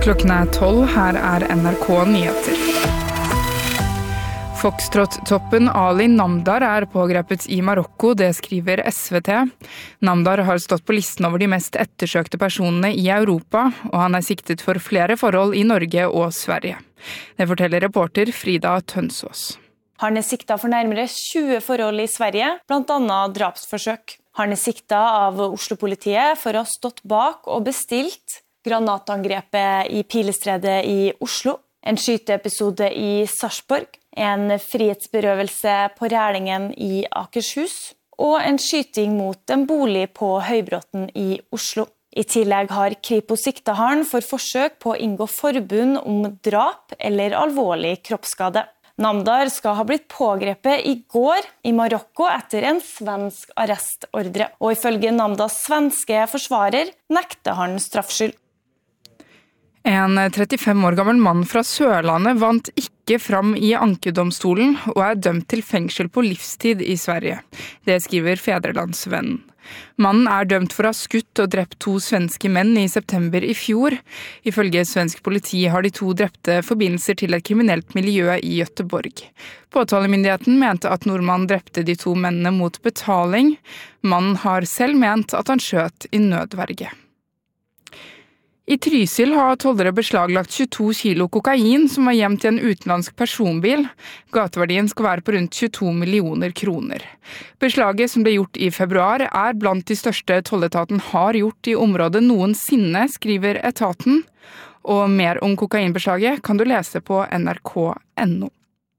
Klokken 12, her NRK Nyheter. Foxtrot-toppen Ali Namdar pågrepet i Marokko, det skriver SVT. Namdar har stått på listen over de mest ettersøkte personene i Europa, og han siktet for flere forhold i Norge og Sverige. Det forteller reporter Frida Tønsås. Han siktet for nærmere 20 forhold i Sverige, blant annet drapsforsøk. Han siktet av Oslo-politiet for å ha stått bak og bestilt granatangrepet i Pilestredet i Oslo, en skyteepisode i Sarpsborg, en frihetsberøvelse på Rælingen i Akershus og en skyting mot en bolig på Høybråten i Oslo. I tillegg har Kripos siktet han for forsøk på å inngå forbund om drap eller alvorlig kroppsskade. Namdar skal ha blitt pågrepet i går i Marokko etter en svensk arrestordre, og ifølge Namdars svenske forsvarer nekter han straffskyld. En 35 år gammel mann fra Sørlandet vant ikke fram i ankedomstolen og dømt til fengsel på livstid i Sverige. Det skriver Fædrelandsvennen. Mannen dømt for å ha skutt og drept 2 svenske menn i september i fjor. Ifølge svensk politi har de 2 drepte forbindelser til et kriminelt miljø i Göteborg. Påtalemyndigheten mente at nordmannen drepte de 2 mennene mot betaling. Mannen har selv ment at han skjøt i nødverge. I Trysil har tollere beslaglagt 22 kilo kokain som var gjemt i en utenlandsk personbil. Gateverdien skal være på rundt 22 millioner kroner. Beslaget som ble gjort i februar blant de største tolletaten har gjort i området noensinne, skriver etaten. Og mer om kokainbeslaget kan du lese på nrk.no.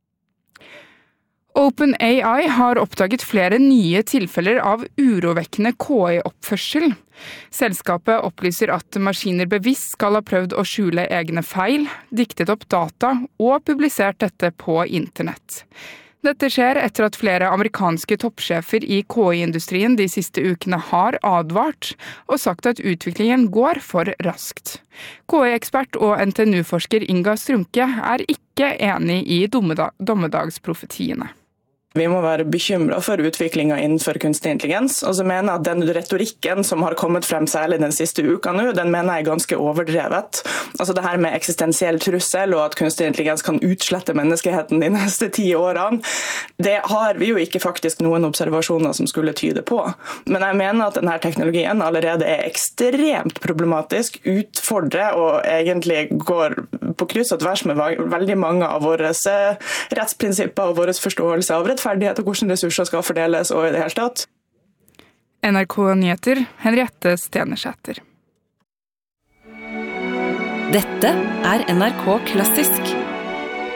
OpenAI har oppdaget flere nye tilfeller av urovekkende KI-oppførsel. Selskapet opplyser at maskiner bevisst skal ha prøvd å skjule egne feil, diktet opp data og publisert dette på internett. Dette skjer etter at flere amerikanske toppsjefer i KI-industrien de siste ukene har advart og sagt at utviklingen går for raskt. KI-ekspert og NTNU-forsker Inga Strumke ikke enig i dommedagsprofetiene. Vi må være bekymret for utviklingen innenfor kunstig intelligens, og så mener jeg at den retorikken som har kommet frem særlig den siste uka nå, den mener jeg ganske overdrevet. Altså det her med eksistensiell trussel og at kunstig intelligens kan utslette menneskeheten de neste 10 årene, det har vi jo ikke faktisk noen observasjoner som skulle tyde på. Men jeg mener at denne teknologien allerede ekstremt problematisk, utfordrer og egentlig går på kryss og tvers med veldig mange av våre rettsprinsipper og vår forståelse av rettferdighet og hvordan ressurser skal fordeles og i det hele tatt. NRK Nyheter, Henriette Stenersæter. Dette NRK Klassisk.